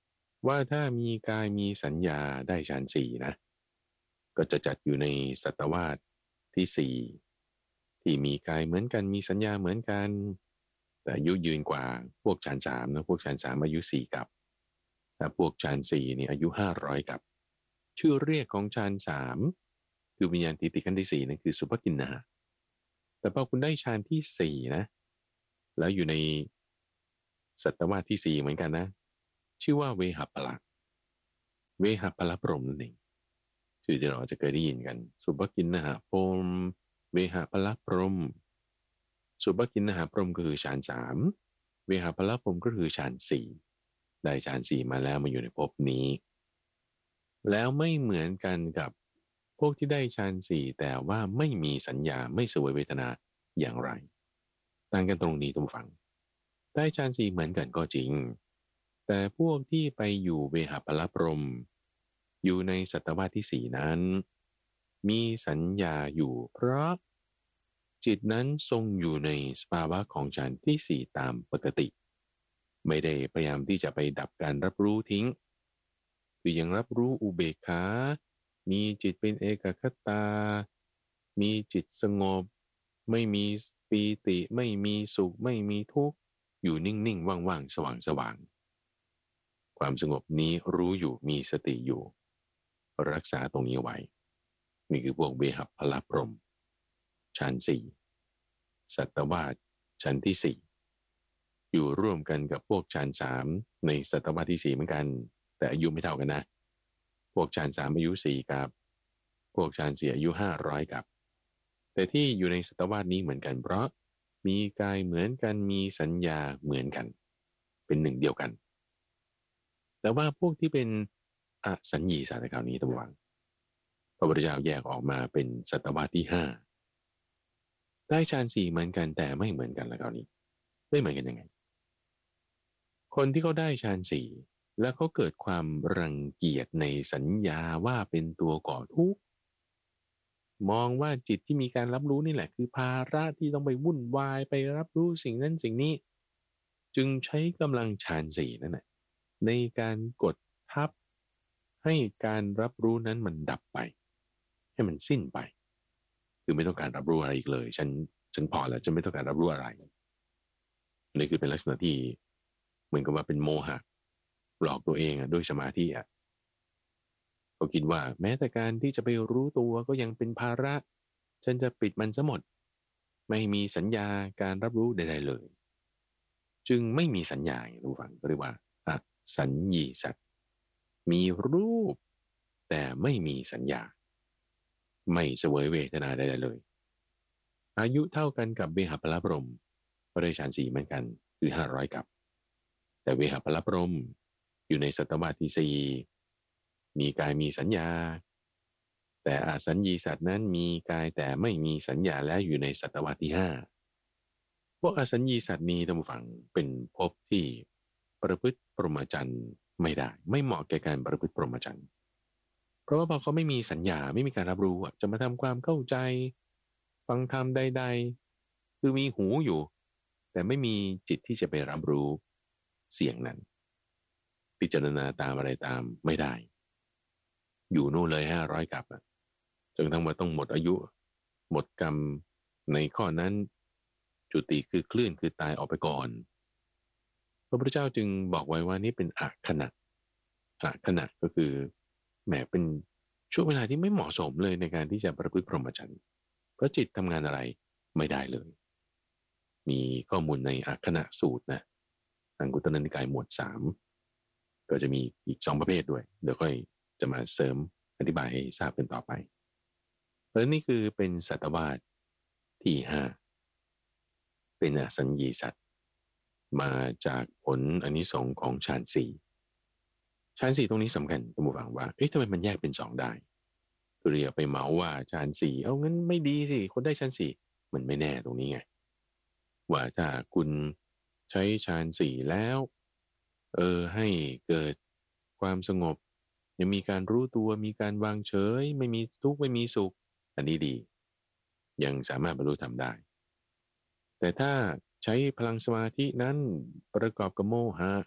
ว่าถ้ามีกายมีสัญญาได้ฌานสี่นะก็จะจัดอยู่ในสัตวาสที่สี่ที่มีกายเหมือนกันมีสัญญาเหมือนกันแต่อายุยืนกว่าพวกฌานสามนะพวกฌานสามอายุสี่กับแต่พวกฌานสี่นี่อายุห้าร้อยกับชื่อเรียกของฌานสามคือวิญญาณทิฏฐิขั้นที่สี่นั่นคือสุภกินนาแต่พอคุณได้ฌานที่สี่นะแล้วอยู่ในสัตวาสที่สี่เหมือนกันนะชื่อว่าเวหัปปละเวหัปปละพรหมนั่นเองชื่อที่เราจะเคยได้ยินกันสุภกินนาพรหมเวหัปปละพรหมสุภกินนาพรหมก็คือฌานสามเวหัปปละพรหมก็คือฌานสี่ได้ฌานสี่มาแล้วมาอยู่ในภพนี้แล้วไม่เหมือนกันกับพวกที่ได้ฌานสี่แต่ว่าไม่มีสัญญาไม่เสวยเวทนาอย่างไรต่างกันตรงนี้ทุกฝั่งได้ฌานสี่เหมือนกันก็จริงแต่พวกที่ไปอยู่เวหัปปละพรหมอยู่ในสัตวาสที่สี่นั้นมีสัญญาอยู่เพราะจิตนั้นทรงอยู่ในสภาวะของฌานที่สี่ตามปกติไม่ได้พยายามที่จะไปดับการรับรู้ทิ้งคือยังรับรู้อุเบกขามีจิตเป็นเอกคตามีจิตสงบไม่มีปีติไม่มีสุขไม่มีทุกข์อยู่นิ่งๆว่างๆสว่างๆความสงบนี้รู้อยู่มีสติอยู่รักษาตรงนี้ไว้นี่คือพวกเวหัปปละพรหมฌานสี่สัตวาสชั้นที่สี่อยู่ร่วมกันกับพวกฌานสามในสัตวาสที่สี่เหมือนกันแต่อายุไม่เท่ากันนะพวกฌานสามอายุสี่กับพวกฌานสี่อายุห้าร้อยกับแต่ที่อยู่ในสัตวาสนี้เหมือนกันเพราะมีกายเหมือนกันมีสัญญาเหมือนกันเป็นหนึ่งเดียวกันแต่ว่าพวกที่เป็นอสัญญีสัตว์ในคราวนี้ต้องระวังพระพุทธเจ้าแยกออกมาเป็นสัตวาสที่ห้าได้ฌานสี่เหมือนกันแต่ไม่เหมือนกันแล้วคราวนี้ไม่เหมือนกันยังไงคนที่เขาได้ฌานสี่แล้วเขาเกิดความรังเกียจในสัญญาว่าเป็นตัวก่อทุกข์มองว่าจิตที่มีการรับรู้นี่แหละคือภาระที่ต้องไปวุ่นวายไปรับรู้สิ่งนั้นสิ่งนี้จึงใช้กำลังฌานสี่นั่นแหละในการกดทับให้การรับรู้นั้นมันดับไปให้มันสิ้นไปคือไม่ต้องการรับรู้อะไรอีกเลยฉันฉันพอแล้วฉันไม่ต้องการรับรู้อะไรนี่คือเป็นลักษณะที่เหมือนกับว่าเป็นโมหะหลอกตัวเองอ่ะด้วยสมาธิอ่ะเขาคิดว่าแม้แต่การที่จะไปรู้ตัวก็ยังเป็นภาระฉันจะปิดมันซะหมดไม่มีสัญญาการรับรู้ใดๆเลยจึงไม่มีสัญญาอย่างรู้ฟังเรียกว่าอสัญญีสัตว์มีรูปแต่ไม่มีสัญญาไม่เสวยเวทนาใดๆเลยอายุเท่ากันกับเวหัปปละพรหมพระได้ฌานสี่เหมือนกันคือห้าร้อยกับแต่เวหัปปละพรหมอยู่ในสัตวาสที่สี่มีกายมีสัญญาแต่อสัญญีสัตว์นั้นมีกายแต่ไม่มีสัญญาและอยู่ในสัตวาสที่ห้าพวกอสัญญีสัตว์นี้ท่านผู้ฟังเป็นภพที่ประพฤติพรหมจรรย์ไม่ได้ไม่เหมาะแก่การประพฤติพรหมจรรย์เพราะว่าพอเขาไม่มีสัญญาไม่มีการรับรู้จะมาทำความเข้าใจฟังธรรมใดๆคือมีหูอยู่แต่ไม่มีจิตที่จะไปรับรู้เสียงนั้นพิจารณาตามอะไรตามไม่ได้อยู่นู่นเลยห้าร้อยกับจนทั้งหมดต้องหมดอายุหมดกรรมในข้อนั้นจุติคือคลื่นคือตายออกไปก่อนพระพุทธเจ้าจึงบอกไว้ว่านี่เป็นอขณะอขณะก็คือแหมเป็นช่วงเวลาที่ไม่เหมาะสมเลยในการที่จะประพฤติพรหมจรรย์เพราะจิตทำงานอะไรไม่ได้เลยมีข้อมูลในอขณะสูตรนะอังคุตรนิกายหมวดสามก็จะมีอีกสองประเภทด้วยเดี๋ยวค่อยจะมาเสริมอธิบายให้ทราบกันต่อไปแล้วนี่คือเป็นสัตวาสที่ห้าเป็นอสัญญีสัตว์มาจากผลอานิสงส์ของฌานสี่ฌานสี่ตรงนี้สำคัญท่านผู้ฟังว่าเอ๊ะทำไมมันแยกเป็นสองได้คืออย่าไปเหมาว่าฌานสี่เอางั้นไม่ดีสิคนได้ฌานสี่มันไม่แน่ตรงนี้ไงว่าถ้าคุณใช้ฌานสี่แล้วเออให้เกิดความสงบยังมีการรู้ตัวมีการวางเฉยไม่มีทุกข์ไม่มีสุขอันนี้ดียังสามารถบรรลุธรรมได้แต่ถ้าใช้พลังสมาธินั้นประกอบกับโมหะ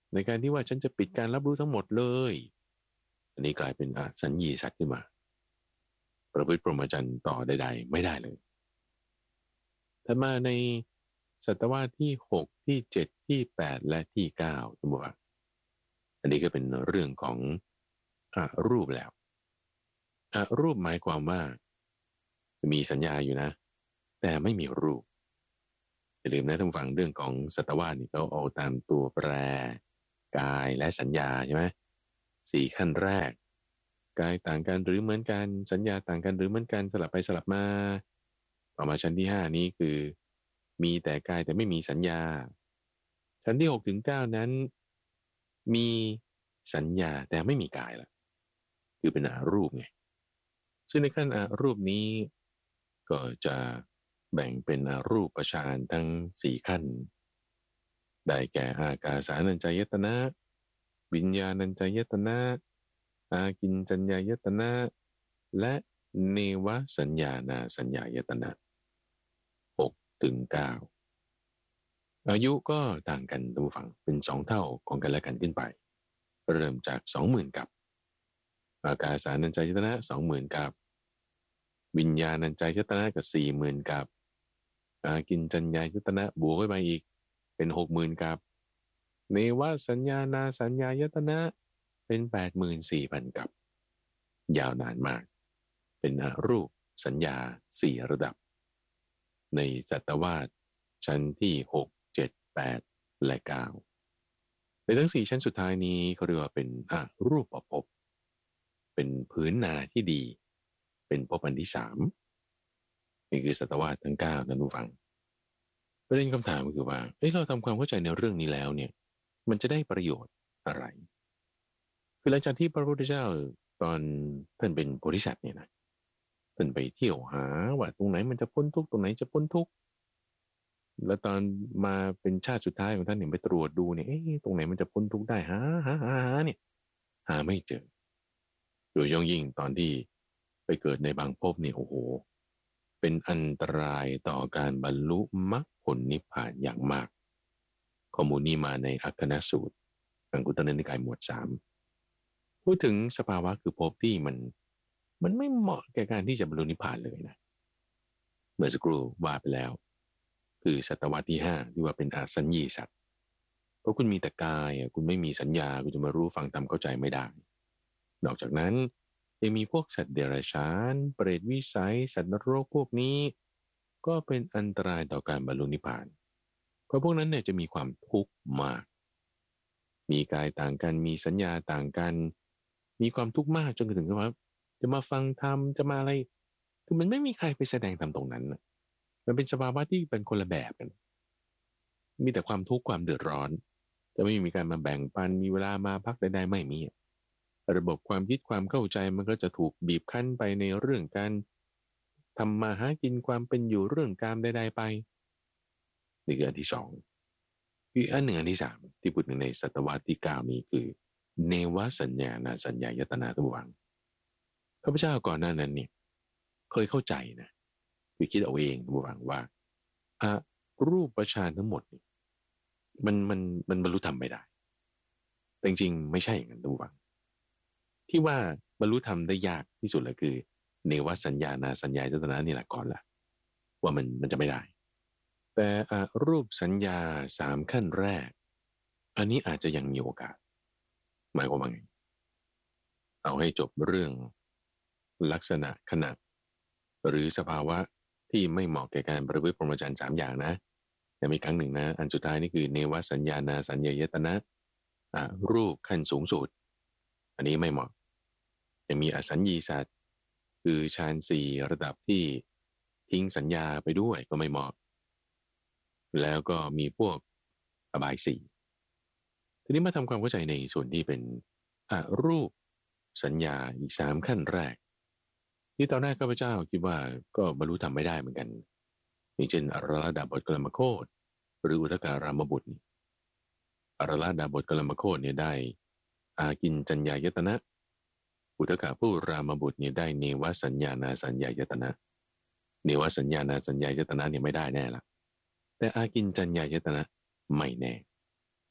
ในการที่ว่าฉันจะปิดการรับรู้ทั้งหมดเลยอันนี้กลายเป็นอสัญญีสัตว์ขึ้นมาประพฤติพรหมจรรย์ต่อใดๆไม่ได้เลยถ้ามาในศตวรรษที่หกที่เจ็ดที่แปดและที่เก้าสมมติว่าอันนี้ก็เป็นเรื่องของอรูปแล้วอรูปหมายความว่ามีสัญญาอยู่นะแต่ไม่มีรูปอย่าลืมนะท่านฟังเรื่องของศตวรรษนี่เขาเอาตามตัวแปรกายและสัญญาใช่ไหมสี่ขั้นแรกกายต่างกันหรือเหมือนกันสัญญาต่างกันหรือเหมือนกันสลับไปสลับมาต่อมาชั้นที่ห้านี้คือมีแต่กายแต่ไม่มีสัญญาชั้นที่หกถึงเก้านั้นมีสัญญาแต่ไม่มีกายละคือเป็นอารูปไงซึ่งในขั้นอารูปนี้ก็จะแบ่งเป็นอารูปฌานทั้งสี่ขั้นได้แก่อากาสานัญจายตนะวิญญาณัญจายตนะอากินจัญญายตนะและเนวสัญญานาสัญญายตนะหกถึงเก้าอายุก็ต่างกันท่านผู้ฟังเป็นสองเท่าของกันและกันขึ้นไปเริ่มจากสองหมื่นกับอากาสานัญจายตนะสองหมื่นกับวิญญาณัญจายตนะกับสี่หมื่นกับอากินจัญญายตนะบวกขึ้นไปอีกเป็นหกหมื่นกับเนวสัญญานาสัญญายตนะเป็นแปดหมื่นสี่พันกับยาวนานมากเป็นอรูปสัญญาสี่ระดับในศตวรรษชั้นที่หกเจ็ดแปดและเก้าในทั้งสี่ชั้นสุดท้ายนี้เขาเรียกว่าเป็นอรูปภพเป็นพื้นนาที่ดีเป็นภพอันที่สามนี่คือศตวรรษทั้งเก้านั้นผู้ฟังประเด็นคำถามก็คือว่าเอ้เราทำความเข้าใจในเรื่องนี้แล้วเนี่ยมันจะได้ประโยชน์อะไรคือหลังจากที่พระพุทธเจ้าตอนท่านเป็นโพธิสัตว์เนี่ยนะท่านไปเที่ยวหาว่าตรงไหนมันจะพ้นทุกข์ตรงไหนจะพ้นทุกข์แล้วตอนมาเป็นชาติสุดท้ายของท่านเนี่ยไปตรวจดูเนี่ยเอ๊ะตรงไหนมันจะพ้นทุกข์ได้หาหาหาหาเนี่ยหาไม่เจอโดยยิ่งตอนที่ไปเกิดในบางภพเนี่ยโอ้โหเป็นอันตรายต่อการบรรลุมรรคผลนิพพานอย่างมากข้อมูลนี้มาในอัคคณสูตรอังคุตรนิกายหมวดสามพูดถึงสภาวะคือภพที่มันมันไม่เหมาะแก่การที่จะบรรลุนิพพานเลยนะเมื่อสักครู่ว่าไปแล้วคือศตวรรษที่ห้าที่ว่าเป็นอาสัญญีสัตว์เพราะคุณมีแต่กายคุณไม่มีสัญญาคุณจะมารู้ฟังทำเข้าใจไม่ได้นอกจากนั้นยังมีพวกสัตว์เดรัจฉานเปรตวิสัยสัตว์นรกพวกนี้ก็เป็นอันตรายต่อการบรรลุนิพพานเพราะพวกนั้นเนี่ยจะมีความทุกข์มากมีกายต่างกันมีสัญญาต่างกันมีความทุกข์มากจนถึงกับว่าจะมาฟังธรรมจะมาอะไรคือมันไม่มีใครไปแสดงธรรมตรงนั้นมันเป็นสภาวะที่เป็นคนละแบบกันมีแต่ความทุกข์ความเดือดร้อนจะไม่มีการมาแบ่งปันมีเวลามาพักใดๆไม่มีระบบความคิดความเข้าใจมันก็จะถูกบีบคั้นไปในเรื่องการทำมาหากินความเป็นอยู่เรื่องการใดๆไปนี่คืออันที่สองคืออันหนึ่งอันที่สามที่พูดถึงในศตวรรษที่เก้านี้คือเนวสัญญานาสัญญายตนาตัววังข้าพเจ้าก่อนหน้านั้นเนี่ยเคยเข้าใจนะคือคิดเอาเองตัววังว่าอะรูปฌานทั้งหมดนี่มันมันมันบรรลุธรรมไม่ได้แต่จริงๆไม่ใช่อย่างนั้นตัววังที่ว่าบรรลุธรรมได้ยากที่สุดเลยคือเนวสัญญานาสัญญายตนะนี่แหละก่อนละว่ามันมันจะไม่ได้แต่อรูปสัญญาสามขั้นแรกอันนี้อาจจะยังมีโอกาสหมายความว่าไงเอาให้จบเรื่องลักษณะขณะหรือสภาวะที่ไม่เหมาะแก่การประพฤติพรหมจรรย์สามอย่างนะแต่มีครั้งหนึ่งนะอันสุดท้ายนี่คือเนวสัญญานาสัญญายตนะรูปขั้นสูงสุดอันนี้ไม่เหมาะยังมีอสัญญีสัตว์คือฌานสี่ระดับที่ทิ้งสัญญาไปด้วยก็ไม่เหมาะแล้วก็มีพวกอบายสี่ทีนี้มาทำความเข้าใจในส่วนที่เป็นอรูปสัญญาอีกสามขั้นแรกที่ตอนแรกข้าพเจ้าคิดว่าก็บรรลุธรรมไม่ได้เหมือนกันอย่างเช่นอรลดาบทกลมโคตหรืออุทการามบุตรอรลดาบทกลมโคตเนี่ยได้อากินจัญญายตนะอุทกาผู้รามบุตรเนี่ยได้เนวสัญญานาสัญญายตนะเนวสัญญานาสัญญายตนะเนี่ยไม่ได้แน่ละแต่อากินจัญญายตนะไม่แน่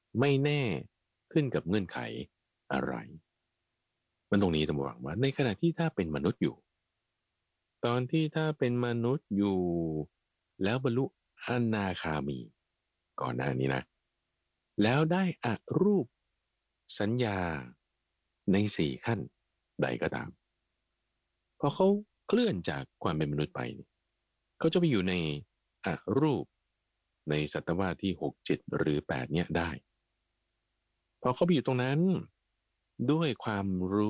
ไม่แน่ขึ้นกับเงื่อนไขอะไรมันตรงนี้ต้องบอกว่าในขณะที่ถ้าเป็นมนุษย์อยู่ตอนที่ถ้าเป็นมนุษย์อยู่แล้วบรรลุอนาคามีก่อนหน้านี้นะแล้วได้อรูปสัญญาในสี่ขั้นใดก็ตามพอเขาเคลื่อนจากความเป็นมนุษย์ไปเนี่ยเขาจะไปอยู่ในอรูปในสัตวาสที่หกเจ็ดหรือแปดเนี่ยได้พอเขาไปอยู่ตรงนั้นด้วยความรู้